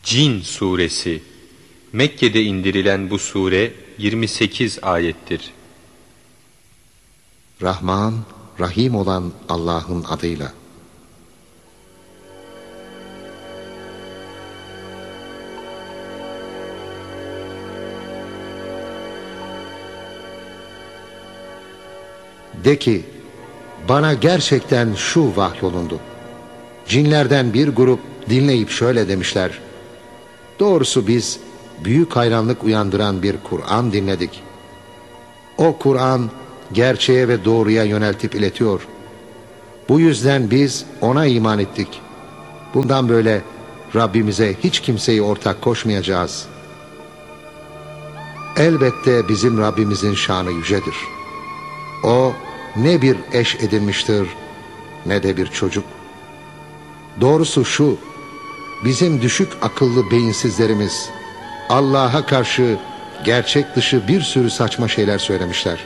Cin Suresi. Mekke'de indirilen bu sure 28 ayettir. Rahman, Rahim olan Allah'ın adıyla. De ki, bana gerçekten şu vahyolundu. Cinlerden bir grup dinleyip şöyle demişler: doğrusu biz büyük hayranlık uyandıran bir Kur'an dinledik. O Kur'an gerçeğe ve doğruya yöneltip iletiyor. Bu yüzden biz ona iman ettik. Bundan böyle Rabbimize hiç kimseyi ortak koşmayacağız. Elbette bizim Rabbimizin şanı yücedir. O ne bir eş edinmiştir, ne de bir çocuk. Doğrusu şu: bizim düşük akıllı beyinsizlerimiz Allah'a karşı gerçek dışı bir sürü saçma şeyler söylemişler.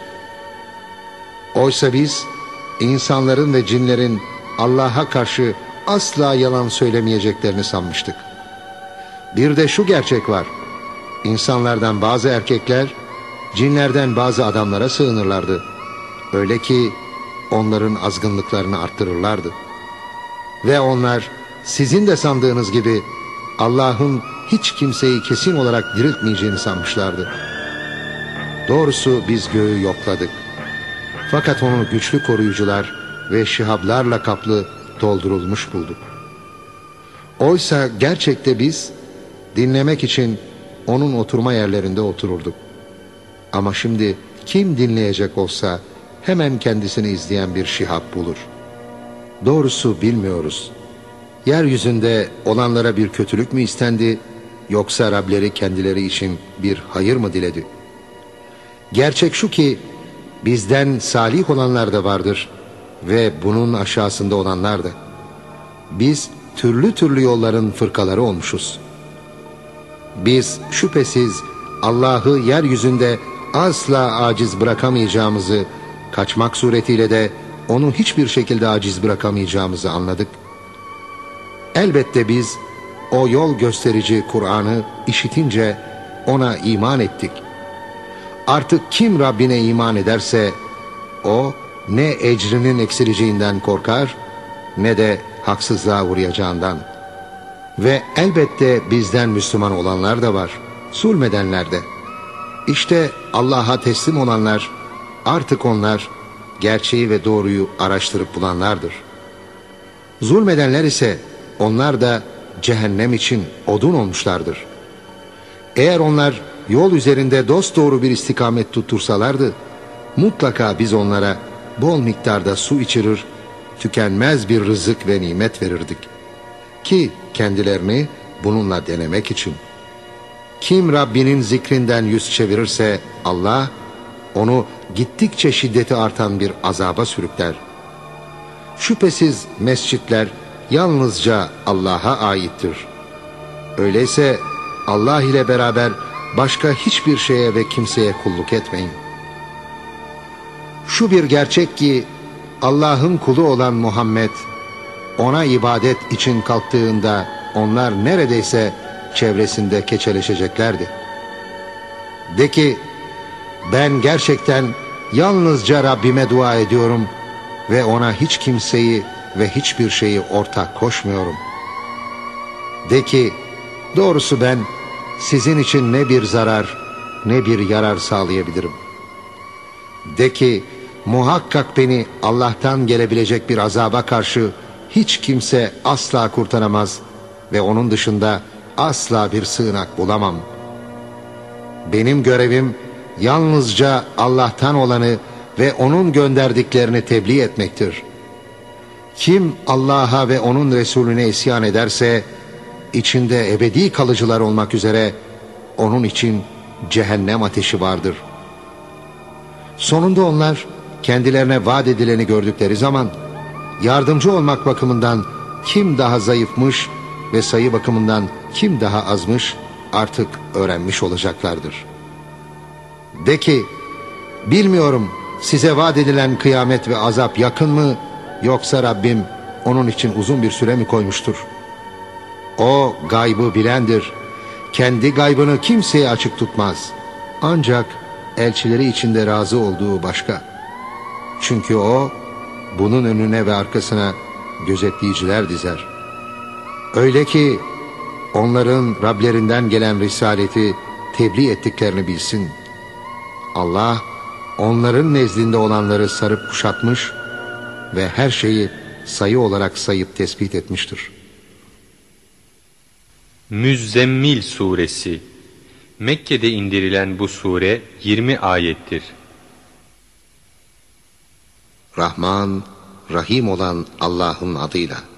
Oysa biz insanların ve cinlerin Allah'a karşı asla yalan söylemeyeceklerini sanmıştık. Bir de şu gerçek var: İnsanlardan bazı erkekler cinlerden bazı adamlara sığınırlardı. Öyle ki onların azgınlıklarını arttırırlardı. Ve onlar sizin de sandığınız gibi Allah'ın hiç kimseyi kesin olarak diriltmeyeceğini sanmışlardı. Doğrusu biz göğü yokladık. Fakat onu güçlü koruyucular ve şihablarla kaplı doldurulmuş bulduk. Oysa gerçekte biz dinlemek için onun oturma yerlerinde otururduk. Ama şimdi kim dinleyecek olsa hemen kendisini izleyen bir şihab bulur. Doğrusu bilmiyoruz. Yeryüzünde olanlara bir kötülük mü istendi, yoksa Rableri kendileri için bir hayır mı diledi? Gerçek şu ki bizden salih olanlar da vardır ve bunun aşağısında olanlar da. Biz türlü türlü yolların fırkaları olmuşuz. Biz şüphesiz Allah'ı yeryüzünde asla aciz bırakamayacağımızı, kaçmak suretiyle de onu hiçbir şekilde aciz bırakamayacağımızı anladık. Elbette biz o yol gösterici Kur'an'ı işitince ona iman ettik. Artık kim Rabbine iman ederse o ne ecrinin eksileceğinden korkar, ne de haksızlığa uğrayacağından. Ve elbette bizden Müslüman olanlar da var, zulmedenler de. İşte Allah'a teslim olanlar, artık onlar gerçeği ve doğruyu araştırıp bulanlardır. Zulmedenler ise onlar da cehennem için odun olmuşlardır. Eğer onlar yol üzerinde dosdoğru bir istikamet tuttursalardı, mutlaka biz onlara bol miktarda su içirir, tükenmez bir rızık ve nimet verirdik. Ki kendilerini bununla denemek için. Kim Rabbinin zikrinden yüz çevirirse Allah onu gittikçe şiddeti artan bir azaba sürükler. Şüphesiz mescitler yalnızca Allah'a aittir. Öyleyse Allah ile beraber başka hiçbir şeye ve kimseye kulluk etmeyin. Şu bir gerçek ki Allah'ın kulu olan Muhammed ona ibadet için kalktığında onlar neredeyse çevresinde keçeleşeceklerdi. De ki, ben gerçekten yalnızca Rabbime dua ediyorum ve ona hiç kimseyi ve hiçbir şeyi ortak koşmuyorum. De ki, doğrusu ben sizin için ne bir zarar ne bir yarar sağlayabilirim. De ki, muhakkak beni Allah'tan gelebilecek bir azaba karşı hiç kimse asla kurtaramaz ve onun dışında asla bir sığınak bulamam. Benim görevim yalnızca Allah'tan olanı ve onun gönderdiklerini tebliğ etmektir. Kim Allah'a ve onun Resulüne isyan ederse içinde ebedi kalıcılar olmak üzere onun için cehennem ateşi vardır. Sonunda onlar kendilerine vaat edileni gördükleri zaman yardımcı olmak bakımından kim daha zayıfmış ve sayı bakımından kim daha azmış artık öğrenmiş olacaklardır. De ki, bilmiyorum size vaat edilen kıyamet ve azap yakın mı, yoksa Rabbim onun için uzun bir süre mi koymuştur? O gaybı bilendir. Kendi gaybını kimseye açık tutmaz. Ancak elçileri içinde razı olduğu başka. Çünkü o bunun önüne ve arkasına gözetleyiciler dizer. Öyle ki onların Rablerinden gelen risaleti tebliğ ettiklerini bilsin. Allah onların nezdinde olanları sarıp kuşatmış ve her şeyi sayı olarak sayıp tespit etmiştir. Müzzemmil Suresi Mekke'de indirilen bu sure 20 ayettir. Rahman, Rahim olan Allah'ın adıyla.